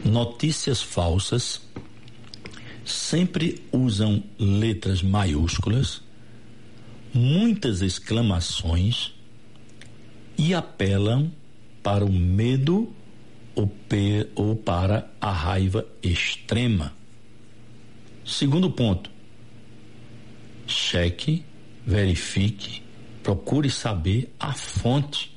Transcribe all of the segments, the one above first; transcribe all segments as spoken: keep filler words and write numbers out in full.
Notícias falsas sempre usam letras maiúsculas, muitas exclamações e apelam para o medo ou, pe- ou para a raiva extrema. Segundo ponto, cheque, verifique, procure saber a fonte.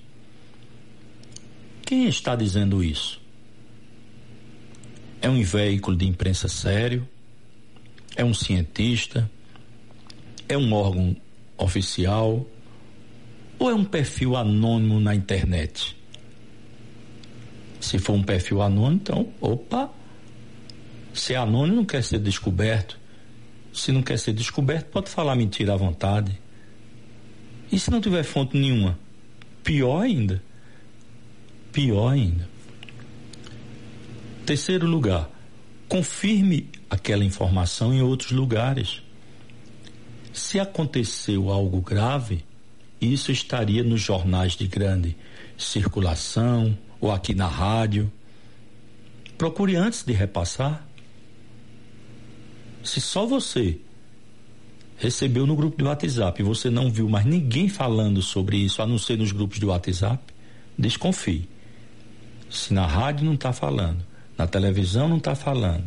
Quem está dizendo isso? É um veículo de imprensa sério? É um cientista? É um órgão oficial? Ou é um perfil anônimo na internet? Se for um perfil anônimo, então, opa, se é anônimo não quer ser descoberto. Se não quer ser descoberto, pode falar mentira à vontade. E se não tiver fonte nenhuma? Pior ainda. Pior ainda. Terceiro lugar, confirme aquela informação em outros lugares. Se aconteceu algo grave, isso estaria nos jornais de grande circulação ou aqui na rádio. Procure antes de repassar. Se só você recebeu no grupo de WhatsApp e você não viu mais ninguém falando sobre isso, a não ser nos grupos de WhatsApp, desconfie. Se na rádio não está falando, na televisão não está falando,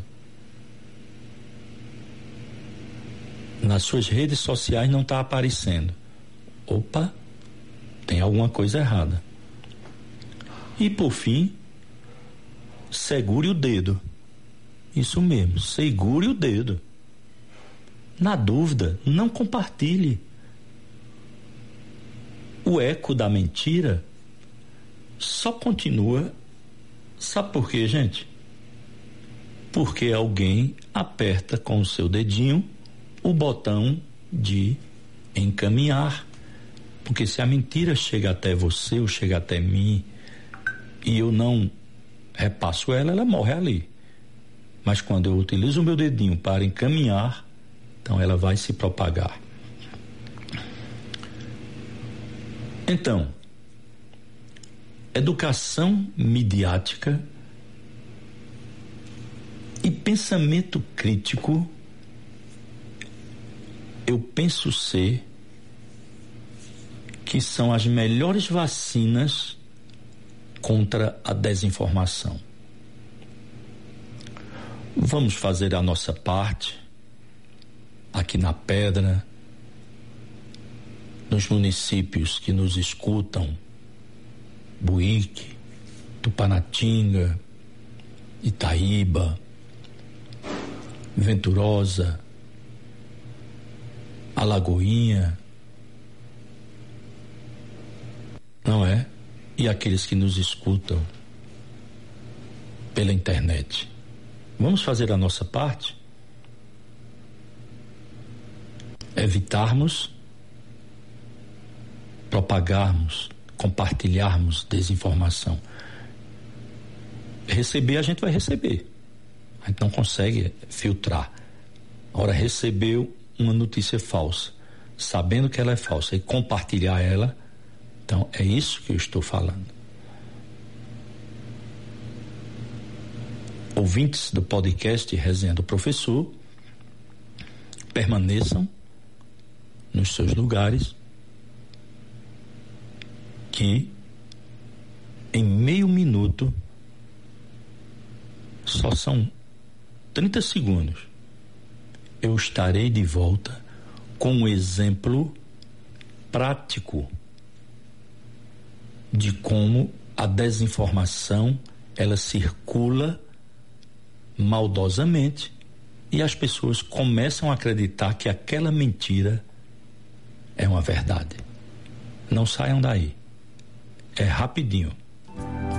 nas suas redes sociais não está aparecendo, opa, tem alguma coisa errada. E por fim, segure o dedo. Isso mesmo, segure o dedo. Na dúvida, não compartilhe. O eco da mentira só continua. Sabe por quê, gente? Porque alguém aperta com o seu dedinho o botão de encaminhar. Porque se a mentira chega até você ou chega até mim e eu não repasso ela, ela morre ali. Mas quando eu utilizo o meu dedinho para encaminhar, então ela vai se propagar. Então, educação midiática e pensamento crítico, eu penso ser que são as melhores vacinas contra a desinformação. Vamos fazer a nossa parte aqui na Pedra, nos municípios que nos escutam, Buíque, Tupanatinga, Itaíba, Venturosa, Alagoinha, não é? E aqueles que nos escutam pela internet. Vamos fazer a nossa parte? Evitarmos, propagarmos, compartilharmos desinformação. Receber, a gente vai receber. A gente não consegue filtrar. Ora, recebeu uma notícia falsa, sabendo que ela é falsa, e compartilhar ela, então é isso que eu estou falando. Ouvintes do podcast Resenha do Professor, permaneçam nos seus lugares, que em meio minuto, só são trinta segundos, eu estarei de volta com um exemplo prático de como a desinformação ela circula maldosamente e as pessoas começam a acreditar que aquela mentira é uma verdade. Não saiam daí. É rapidinho.